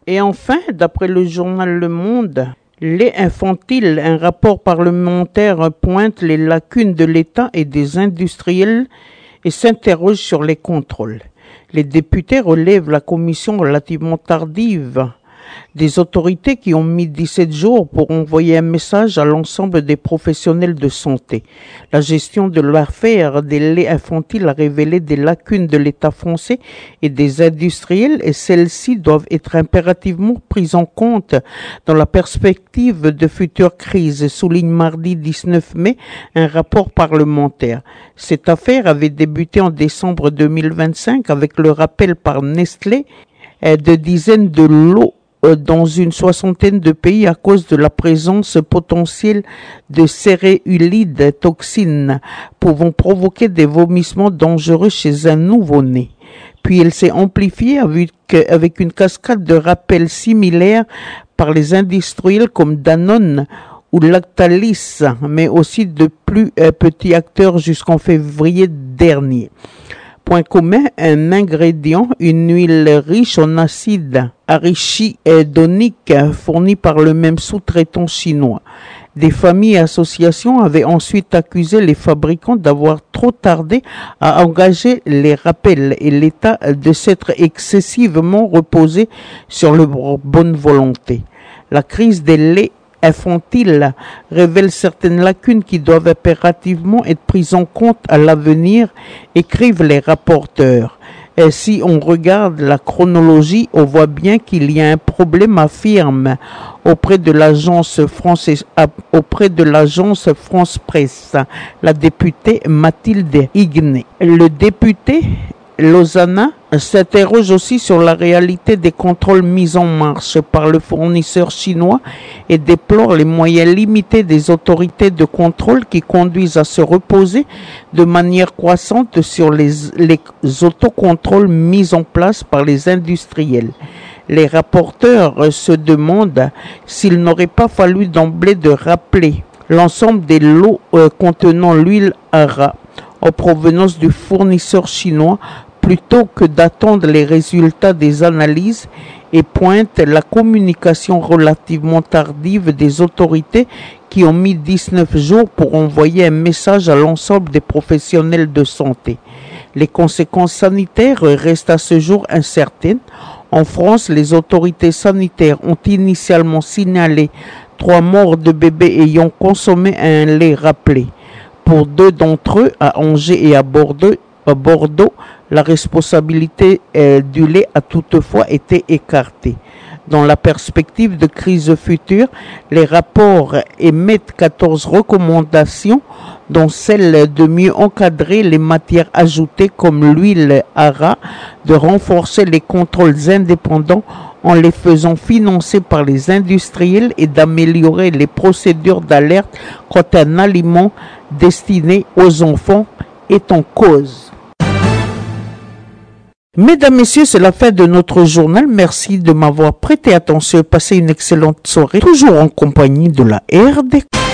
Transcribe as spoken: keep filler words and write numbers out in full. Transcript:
Et enfin, d'après le journal Le Monde, lait infantile, un rapport parlementaire pointe les lacunes de l'État et des industriels et s'interroge sur les contrôles. Les députés relèvent la commission relativement tardive des autorités qui ont mis dix-sept jours pour envoyer un message à l'ensemble des professionnels de santé. La gestion de l'affaire des laits infantiles a révélé des lacunes de l'État français et des industriels et celles-ci doivent être impérativement prises en compte dans la perspective de futures crises, souligne mardi dix-neuf mai un rapport parlementaire. Cette affaire avait débuté en décembre deux mille vingt-cinq avec le rappel par Nestlé de dizaines de lots dans une soixantaine de pays à cause de la présence potentielle de céréulides, toxines pouvant provoquer des vomissements dangereux chez un nouveau-né. Puis elle s'est amplifiée avec, avec une cascade de rappels similaires par les industriels comme Danone ou Lactalis, mais aussi de plus euh, petits acteurs jusqu'en février dernier. Point commun, un ingrédient, une huile riche en acide arachidonique fournie par le même sous-traitant chinois. Des familles et associations avaient ensuite accusé les fabricants d'avoir trop tardé à engager les rappels et l'État de s'être excessivement reposé sur leur bonne volonté. La crise des laits infantile révèle certaines lacunes qui doivent impérativement être prises en compte à l'avenir, écrivent les rapporteurs. Et si on regarde la chronologie, on voit bien qu'il y a un problème, affirme auprès de l'agence française, auprès de l'agence France Presse, la députée Mathilde Hignet. Le député Lozana s'interroge aussi sur la réalité des contrôles mis en marche par le fournisseur chinois et déplore les moyens limités des autorités de contrôle qui conduisent à se reposer de manière croissante sur les, les autocontrôles mis en place par les industriels. Les rapporteurs se demandent s'il n'aurait pas fallu d'emblée de rappeler l'ensemble des lots euh, contenant l'huile Ara en provenance du fournisseur chinois plutôt que d'attendre les résultats des analyses et pointe la communication relativement tardive des autorités qui ont mis dix-neuf jours pour envoyer un message à l'ensemble des professionnels de santé. Les conséquences sanitaires restent à ce jour incertaines. En France, les autorités sanitaires ont initialement signalé trois morts de bébés ayant consommé un lait rappelé. Pour deux d'entre eux, à Angers et à Bordeaux, à Bordeaux la responsabilité euh, du lait a toutefois été écartée. Dans la perspective de crise future, les rapports émettent quatorze recommandations, dont celle de mieux encadrer les matières ajoutées comme l'huile Ara, de renforcer les contrôles indépendants en les faisant financer par les industriels et d'améliorer les procédures d'alerte quand un aliment destiné aux enfants est en cause. Mesdames, Messieurs, c'est la fin de notre journal. Merci de m'avoir prêté attention et passé une excellente soirée, toujours en compagnie de la R D.